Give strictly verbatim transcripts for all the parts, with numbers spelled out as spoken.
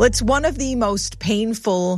Well, it's one of the most painful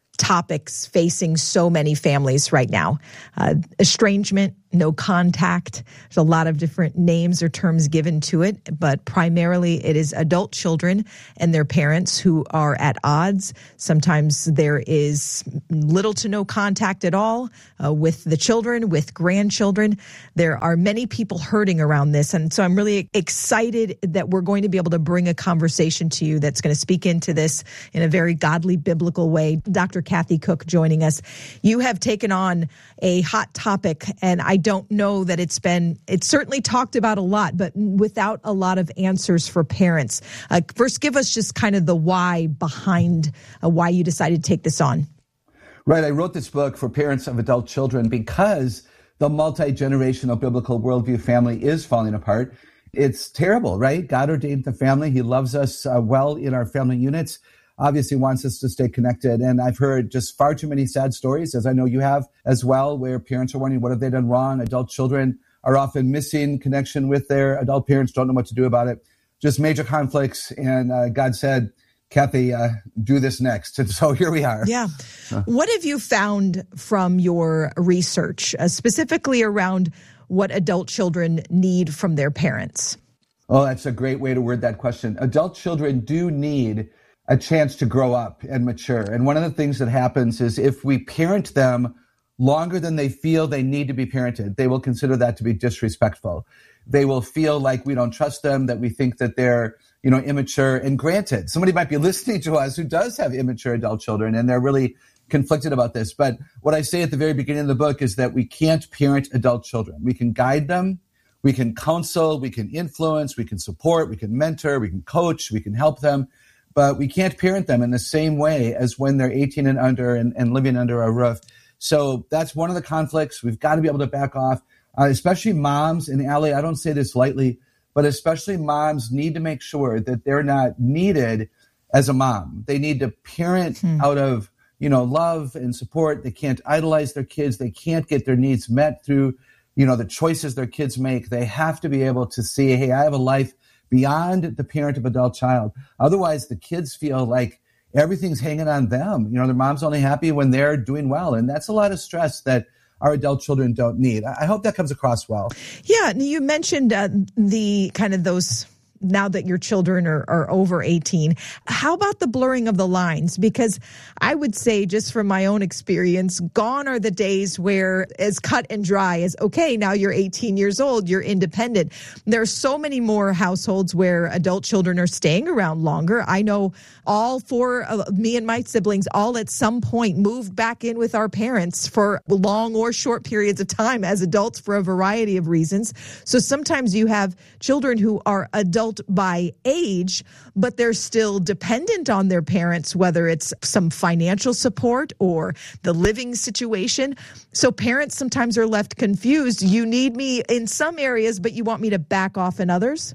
topics facing so many families right now. Uh, estrangement, no contact. There's a lot of different names or terms given to it, but primarily it is adult children and their parents who are at odds. Sometimes there is little to no contact at all uh, with the children, with grandchildren. There are many people hurting around this. And so I'm really excited that we're going to be able to bring a conversation to you that's going to speak into this in a very godly, biblical way. Doctor Kathy Cook joining us. You have taken on a hot topic, and I don't know that it's been, it's certainly talked about a lot, but without a lot of answers for parents. Uh, first, give us just kind of the why behind uh, why you decided to take this on. Right. I wrote this book for parents of adult children because the multi-generational biblical worldview family is falling apart. It's terrible, right? God ordained the family. He loves us uh, well in our family units. Obviously wants us to stay connected. And I've heard just far too many sad stories, as I know you have as well, where parents are wondering, what have they done wrong? Adult children are often missing connection with their adult parents, don't know what to do about it. Just major conflicts. And uh, God said, Kathy, uh, do this next. And so here we are. Yeah. Uh. What have you found from your research, uh, specifically around what adult children need from their parents? Oh, that's a great way to word that question. Adult children do need a chance to grow up and mature. And one of the things that happens is if we parent them longer than they feel they need to be parented, they will consider that to be disrespectful. They will feel like we don't trust them, that we think that they're, you know, immature. And granted, somebody might be listening to us who does have immature adult children, and they're really conflicted about this. But what I say at the very beginning of the book is that we can't parent adult children. We can guide them, we can counsel, we can influence, we can support, we can mentor, we can coach, we can help them. But we can't parent them in the same way as when they're eighteen and under and, and living under our roof. So that's one of the conflicts. We've got to be able to back off, uh, especially moms. And Allie, I don't say this lightly, but especially moms need to make sure that they're not needed as a mom. They need to parent hmm. out of, you know, love and support. They can't idolize their kids. They can't get their needs met through, you know, the choices their kids make. They have to be able to see, hey, I have a life beyond the parent of adult child. Otherwise, the kids feel like everything's hanging on them. You know, their mom's only happy when they're doing well. And that's a lot of stress that our adult children don't need. I hope that comes across well. Yeah, you mentioned uh, the kind of those, now that your children are, are over eighteen, how about the blurring of the lines? Because I would say, just from my own experience, gone are the days where as cut and dry as, okay, now you're eighteen years old, you're independent. There are so many more households where adult children are staying around longer. I know all four of me and my siblings all at some point moved back in with our parents for long or short periods of time as adults for a variety of reasons. So sometimes you have children who are adult by age, but they're still dependent on their parents, whether it's some financial support or the living situation. So parents sometimes are left confused. You need me in some areas, but you want me to back off in others?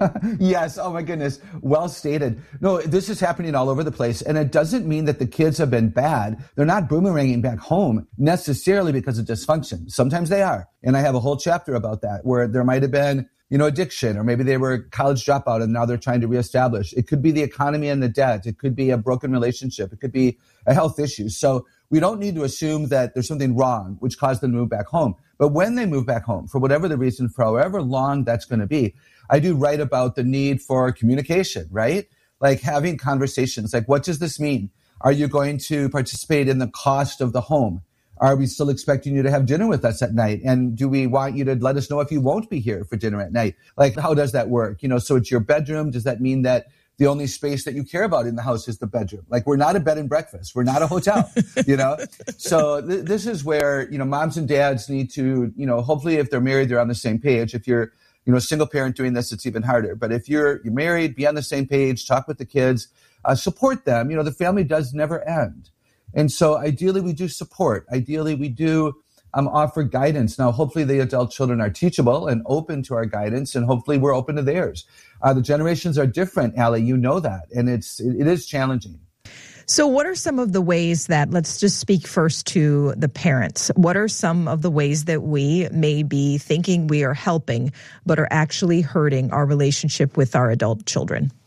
Yes. Oh, my goodness. Well stated. No, this is happening all over the place. And it doesn't mean that the kids have been bad. They're not boomeranging back home necessarily because of dysfunction. Sometimes they are. And I have a whole chapter about that, where there might have been, you know, addiction, or maybe they were a college dropout and now they're trying to reestablish. It could be the economy and the debt. It could be a broken relationship. It could be a health issue. So we don't need to assume that there's something wrong which caused them to move back home. But when they move back home, for whatever the reason, for however long that's going to be, I do write about the need for communication, right? Like having conversations, like, what does this mean? Are you going to participate in the cost of the home? Are we still expecting you to have dinner with us at night? And do we want you to let us know if you won't be here for dinner at night? Like, how does that work? You know, so it's your bedroom. Does that mean that the only space that you care about in the house is the bedroom? Like, we're not a bed and breakfast. We're not a hotel, you know? So th- this is where, you know, moms and dads need to, you know, hopefully if they're married, they're on the same page. If you're, you know, a single parent doing this, it's even harder. But if you're you're married, be on the same page, talk with the kids, uh, support them. You know, the family does never end. And so ideally we do support. Ideally we do um, offer guidance. Now, hopefully the adult children are teachable and open to our guidance, and hopefully we're open to theirs. Uh, the generations are different, Allie, you know that. And it's it, it is challenging. So what are some of the ways that, let's just speak first to the parents. What are some of the ways that we may be thinking we are helping, but are actually hurting our relationship with our adult children?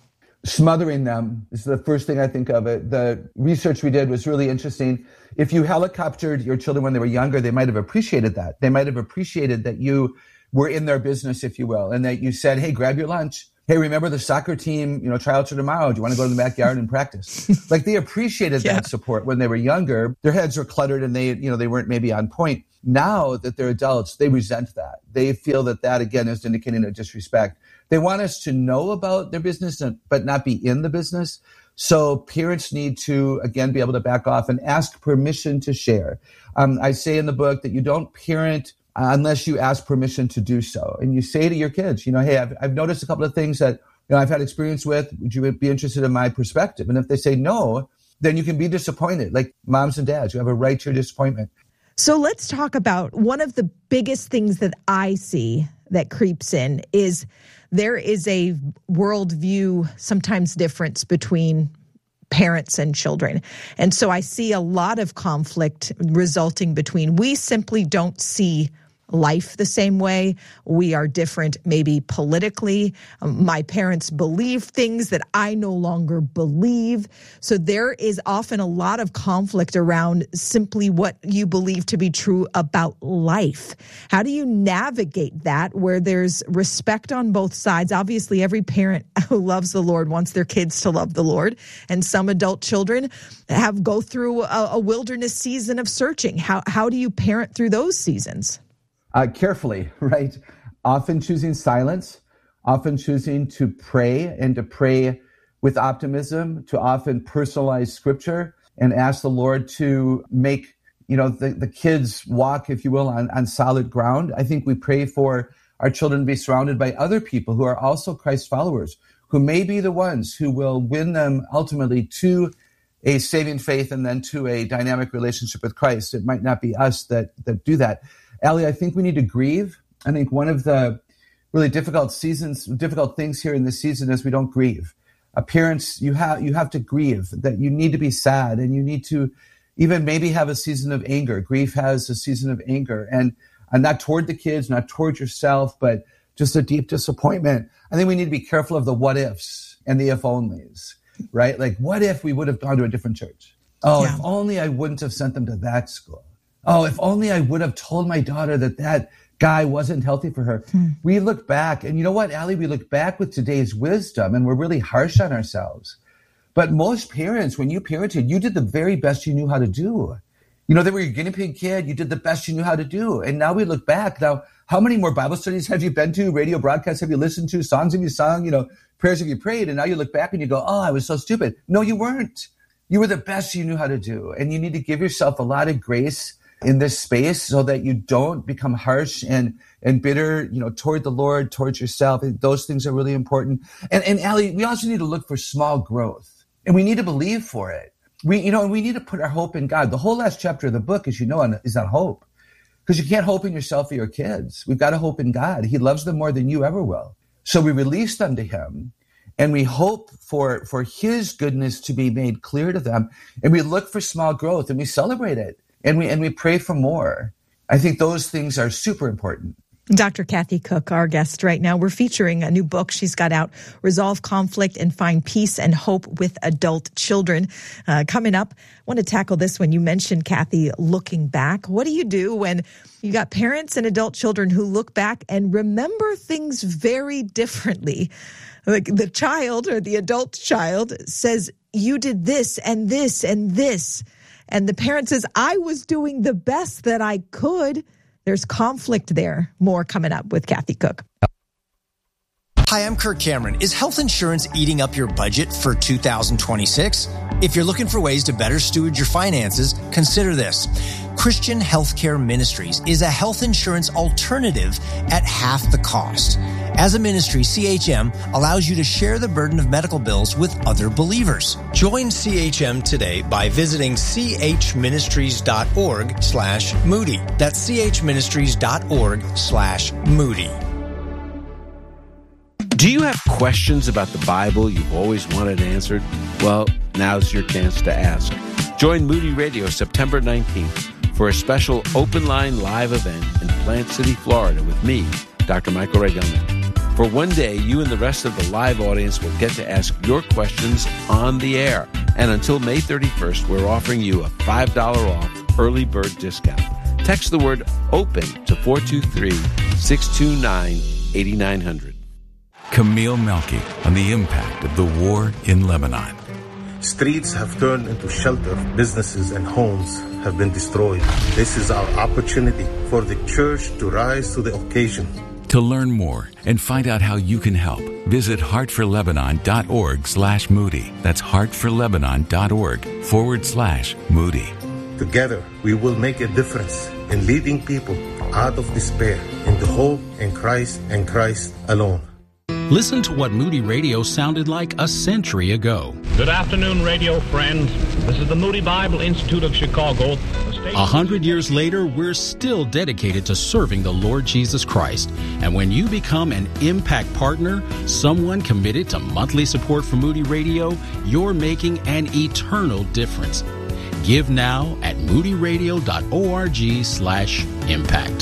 smothering them is the first thing I think of. It. The research we did was really interesting. If you helicoptered your children when they were younger, they might have appreciated that. They might have appreciated that you were in their business, if you will, and that you said, hey, grab your lunch. Hey, remember the soccer team, you know, tryouts are tomorrow. Do you want to go to the backyard and practice? Like they appreciated yeah. that support when they were younger. Their heads were cluttered and they, you know, they weren't maybe on point. Now that they're adults, they resent that. They feel that that, again, is indicating a disrespect. They want us to know about their business, but not be in the business. So parents need to, again, be able to back off and ask permission to share. Um, I say in the book that you don't parent unless you ask permission to do so. And you say to your kids, you know, hey, I've, I've noticed a couple of things that you know, I've had experience with. Would you be interested in my perspective? And if they say no, then you can be disappointed. Like moms and dads, you have a right to your disappointment. So let's talk about one of the biggest things that I see that creeps in is there is a worldview sometimes difference between parents and children. And so I see a lot of conflict resulting between we simply don't see life the same way. We are different, maybe politically. Um, my parents believe things that I no longer believe. So there is often a lot of conflict around simply what you believe to be true about life. How do you navigate that where there's respect on both sides? Obviously, every parent who loves the Lord wants their kids to love the Lord. And some adult children have go through a, a wilderness season of searching. How, how do you parent through those seasons? Uh, carefully, right? Often choosing silence, often choosing to pray and to pray with optimism, to often personalize scripture and ask the Lord to make, you know, the, the kids walk, if you will, on, on solid ground. I think we pray for our children to be surrounded by other people who are also Christ followers, who may be the ones who will win them ultimately to a saving faith and then to a dynamic relationship with Christ. It might not be us that, that do that. Allie, I think we need to grieve. I think one of the really difficult seasons, difficult things here in this season is we don't grieve. Uh, parents, you have you have to grieve, that you need to be sad and you need to even maybe have a season of anger. Grief has a season of anger and, and not toward the kids, not toward yourself, but just a deep disappointment. I think we need to be careful of the what ifs and the if onlys, right? Like, what if we would have gone to a different church? Oh, yeah. If only I wouldn't have sent them to that school. Oh, if only I would have told my daughter that that guy wasn't healthy for her. Hmm. We look back, and you know what, Allie? We look back with today's wisdom, and we're really harsh on ourselves. But most parents, when you parented, you did the very best you knew how to do. You know, they were your guinea pig kid. You did the best you knew how to do. And now we look back. Now, how many more Bible studies have you been to? Radio broadcasts have you listened to? Songs have you sung? You know, prayers have you prayed? And now you look back and you go, oh, I was so stupid. No, you weren't. You were the best you knew how to do. And you need to give yourself a lot of grace in this space so that you don't become harsh and, and bitter, you know, toward the Lord, towards yourself. Those things are really important. And, and Allie, we also need to look for small growth and we need to believe for it. We, you know, and we need to put our hope in God. The whole last chapter of the book, as you know, is on hope because you can't hope in yourself or your kids. We've got to hope in God. He loves them more than you ever will. So we release them to him and we hope for, for his goodness to be made clear to them. And we look for small growth and we celebrate it. And we and we pray for more. I think those things are super important. Doctor Kathy Cook, our guest right now. We're featuring a new book she's got out, Resolve Conflict and Find Peace and Hope with Adult Children. Uh, coming up, I want to tackle this when you mentioned, Kathy, looking back. What do you do when you got parents and adult children who look back and remember things very differently? Like the child or the adult child says, you did this and this and this. And the parent says, I was doing the best that I could. There's conflict there. More coming up with Kathy Cook. Hi, I'm Kirk Cameron. Is health insurance eating up your budget for two thousand twenty-six? If you're looking for ways to better steward your finances, consider this. Christian Healthcare Ministries is a health insurance alternative at half the cost. As a ministry, C H M allows you to share the burden of medical bills with other believers. Join C H M today by visiting chministries.org slash Moody. That's chministries.org slash Moody. Do you have questions about the Bible you've always wanted answered? Well, now's your chance to ask. Join Moody Radio September nineteenth for a special open line live event in Plant City, Florida with me, Doctor Michael Ray Gelman. For one day, you and the rest of the live audience will get to ask your questions on the air. And until May thirty-first, we're offering you a five dollars off early bird discount. Text the word OPEN to four two three, six two nine, eight nine zero zero. Camille Melky on the impact of the war in Lebanon. Streets have turned into shelter. Businesses and homes have been destroyed. This is our opportunity for the church to rise to the occasion. To learn more and find out how you can help, visit heartforlebanon.org slash Moody. That's heartforlebanon.org forward slash Moody. Together, we will make a difference in leading people out of despair into hope in Christ and Christ alone. Listen to what Moody Radio sounded like a century ago. Good afternoon, radio friends. This is the Moody Bible Institute of Chicago. A hundred years later, we're still dedicated to serving the Lord Jesus Christ. And when you become an Impact Partner, someone committed to monthly support for Moody Radio, you're making an eternal difference. Give now at moodyradio.org slash impact.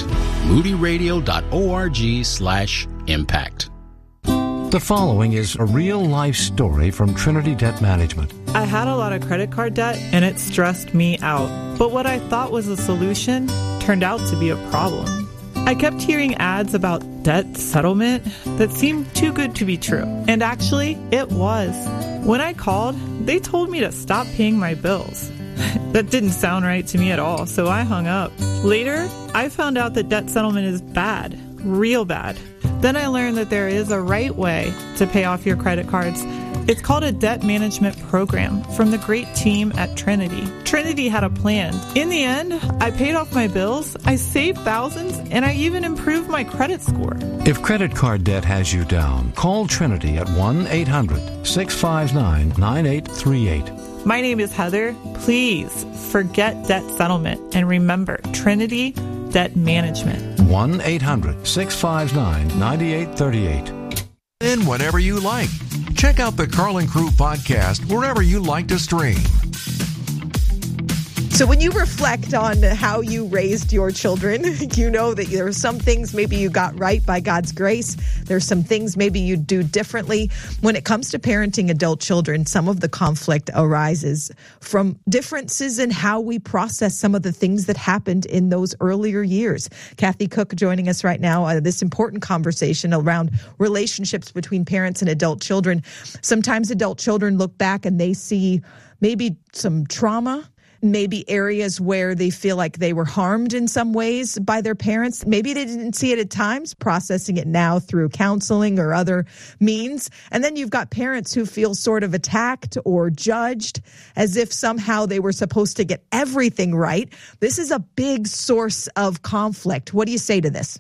moodyradio.org slash impact. The following is a real-life story from Trinity Debt Management. I had a lot of credit card debt, and it stressed me out. But what I thought was a solution turned out to be a problem. I kept hearing ads about debt settlement that seemed too good to be true. And actually, it was. When I called, they told me to stop paying my bills. That didn't sound right to me at all, so I hung up. Later, I found out that debt settlement is bad, real bad. Then I learned that there is a right way to pay off your credit cards. It's called a debt management program from the great team at Trinity. Trinity had a plan. In the end, I paid off my bills, I saved thousands, and I even improved my credit score. If credit card debt has you down, call Trinity at one eight hundred, six five nine, nine eight three eight. My name is Heather. Please forget debt settlement and remember Trinity Debt Management. one eight hundred, six five nine, nine eight three eight. And whenever you like. Check out the Carlin Crew podcast wherever you like to stream. So when you reflect on how you raised your children, you know that there are some things maybe you got right by God's grace. There's some things maybe you do differently. When it comes to parenting adult children, some of the conflict arises from differences in how we process some of the things that happened in those earlier years. Kathy Cook joining us right now. Uh, this important conversation around relationships between parents and adult children. Sometimes adult children look back and they see maybe some trauma, maybe areas where they feel like they were harmed in some ways by their parents. Maybe they didn't see it at times, processing it now through counseling or other means. And then you've got parents who feel sort of attacked or judged as if somehow they were supposed to get everything right. This is a big source of conflict. What do you say to this?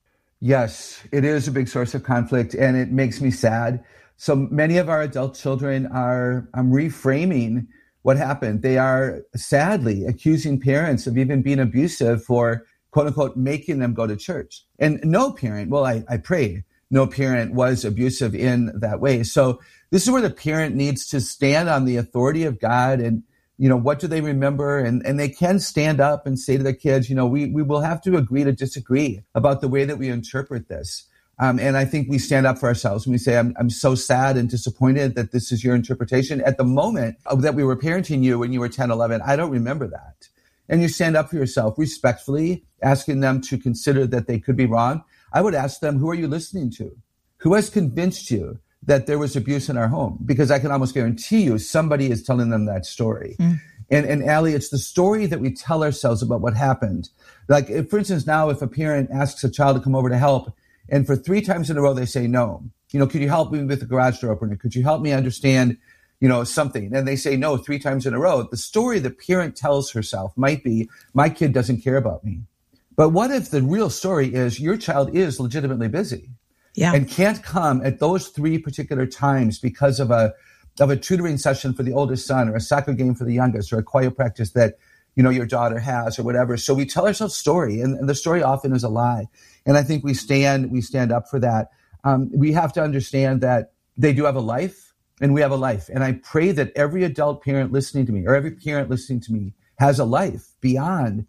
Yes, it is a big source of conflict, and it makes me sad. So many of our adult children are um, reframing what happened. They are sadly accusing parents of even being abusive for, quote unquote, making them go to church. And no parent, well, I, I pray no parent was abusive in that way. So this is where the parent needs to stand on the authority of God and, you know, what do they remember? And, and they can stand up and say to their kids, you know, we, we will have to agree to disagree about the way that we interpret this. Um, and I think we stand up for ourselves and we say, I'm, I'm so sad and disappointed that this is your interpretation. At the moment that we were parenting you when you were ten, eleven, I don't remember that. And you stand up for yourself respectfully, asking them to consider that they could be wrong. I would ask them, who are you listening to? Who has convinced you that there was abuse in our home? Because I can almost guarantee you somebody is telling them that story. Mm. And, and Allie, it's the story that we tell ourselves about what happened. Like, if, for instance, now if a parent asks a child to come over to help, and for three times in a row, they say no. You know, could you help me with the garage door opener? Could you help me understand, you know, something? And they say no three times in a row. The story the parent tells herself might be, my kid doesn't care about me. But what if the real story is your child is legitimately busy? Yeah. And can't come at those three particular times because of a of a tutoring session for the oldest son, or a soccer game for the youngest, or a choir practice that, you know, your daughter has, or whatever. So we tell ourselves story, and, and the story often is a lie. And I think we stand we stand up for that. Um, we have to understand that they do have a life, and we have a life. And I pray that every adult parent listening to me, or every parent listening to me, has a life beyond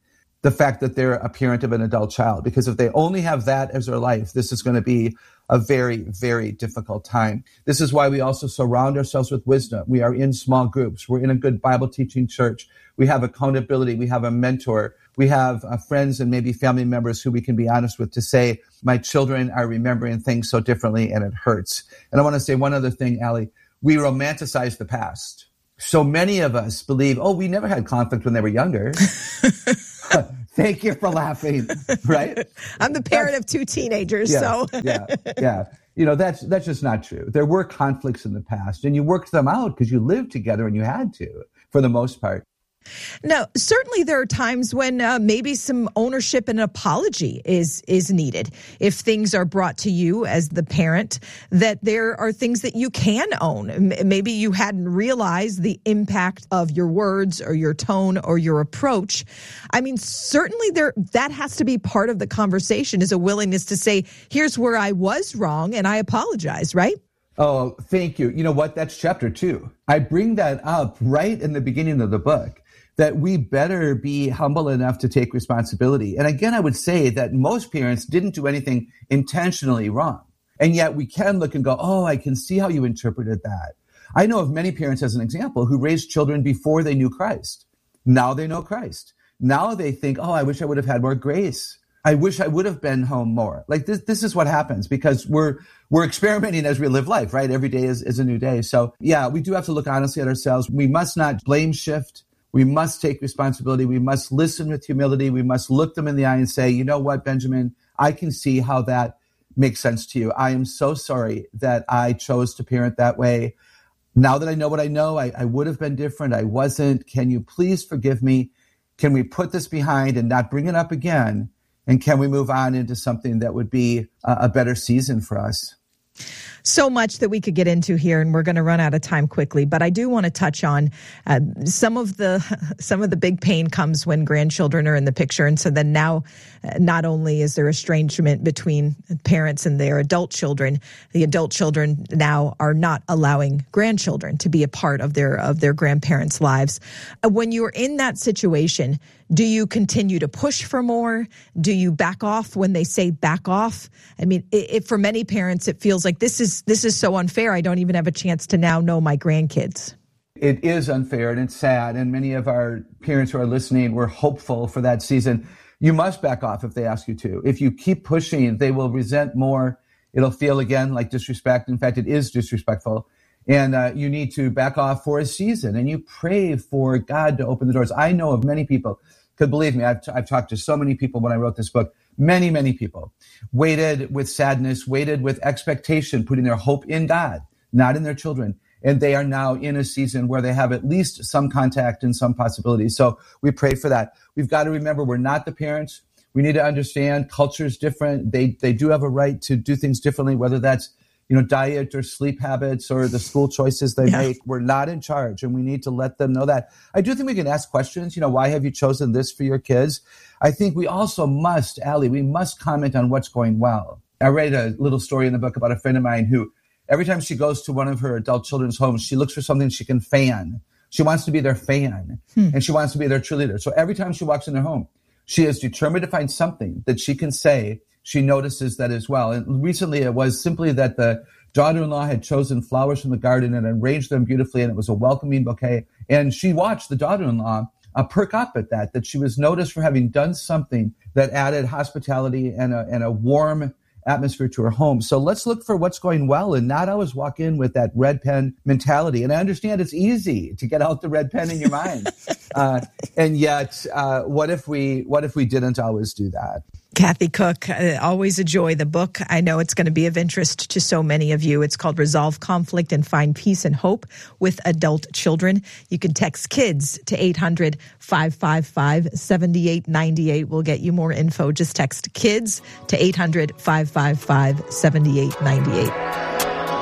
the fact that they're a parent of an adult child. Because if they only have that as their life, this is going to be a very, very difficult time. This is why we also surround ourselves with wisdom. We are in small groups. We're in a good Bible teaching church. We have accountability. We have a mentor. We have uh, friends and maybe family members who we can be honest with to say, my children are remembering things so differently and it hurts. And I want to say one other thing, Allie. We romanticize the past. So many of us believe, oh, we never had conflict when they were younger. Thank you for laughing, right? I'm the parent that's, of two teenagers, yeah, so. yeah, yeah. You know, that's that's just not true. There were conflicts in the past, and you worked them out because you lived together and you had to, for the most part. Now, certainly there are times when uh, maybe some ownership and apology is is needed. If things are brought to you as the parent, that there are things that you can own. M- maybe you hadn't realized the impact of your words or your tone or your approach. I mean, certainly there that has to be part of the conversation, is a willingness to say, here's where I was wrong and I apologize, right? Oh, thank you. You know what? That's chapter two. I bring that up right in the beginning of the book, that we better be humble enough to take responsibility. And again, I would say that most parents didn't do anything intentionally wrong. And yet we can look and go, oh, I can see how you interpreted that. I know of many parents, as an example, who raised children before they knew Christ. Now they know Christ. Now they think, oh, I wish I would have had more grace. I wish I would have been home more. Like this, this is what happens because we're, we're experimenting as we live life, right? Every day is, is a new day. So yeah, we do have to look honestly at ourselves. We must not blame shift. We must take responsibility. We must listen with humility. We must look them in the eye and say, you know what, Benjamin, I can see how that makes sense to you. I am so sorry that I chose to parent that way. Now that I know what I know, I, I would have been different. I wasn't. Can you please forgive me? Can we put this behind and not bring it up again? And can we move on into something that would be a, a better season for us? So much that we could get into here, and we're going to run out of time quickly. But I do want to touch on uh, some of the some of the big pain comes when grandchildren are in the picture. And so then now, uh, not only is there estrangement between parents and their adult children, the adult children now are not allowing grandchildren to be a part of their of their grandparents' lives. Uh, when you're in that situation, do you continue to push for more? Do you back off when they say back off? I mean, it, it, for many parents, it feels like this is this is so unfair. I don't even have a chance to now know my grandkids. It is unfair and it's sad. And many of our parents who are listening, we're hopeful for that season. You must back off if they ask you to. If you keep pushing, they will resent more. It'll feel again like disrespect. In fact, it is disrespectful. And uh, you need to back off for a season and you pray for God to open the doors. I know of many people, because believe me, I've, t- I've talked to so many people when I wrote this book, many, many people waited with sadness, waited with expectation, putting their hope in God, not in their children. And they are now in a season where they have at least some contact and some possibilities. So we pray for that. We've got to remember we're not the parents. We need to understand culture is different. They, they do have a right to do things differently, whether that's you know, diet or sleep habits or the school choices they yeah. make. We're not in charge, and we need to let them know that. I do think we can ask questions. You know, why have you chosen this for your kids? I think we also must, Allie, we must comment on what's going well. I read a little story in the book about a friend of mine who, every time she goes to one of her adult children's homes, she looks for something she can fan. She wants to be their fan, hmm. and she wants to be their cheerleader. So every time she walks in their home, she is determined to find something that she can say she notices that as well. And recently it was simply that the daughter-in-law had chosen flowers from the garden and arranged them beautifully, and it was a welcoming bouquet. And she watched the daughter-in-law uh, perk up at that, that she was noticed for having done something that added hospitality and a, and a warm atmosphere to her home. So let's look for what's going well and not always walk in with that red pen mentality. And I understand it's easy to get out the red pen in your mind. uh, and yet, uh, what if we what if we didn't always do that? Kathy Cook, uh, always a joy. The book, I know it's going to be of interest to so many of you. It's called Resolve Conflict and Find Peace and Hope with Adult Children. You can text KIDS to eight hundred, five five five, seven eight nine eight. We'll get you more info. Just text KIDS to eight hundred, five five five, seven eight nine eight.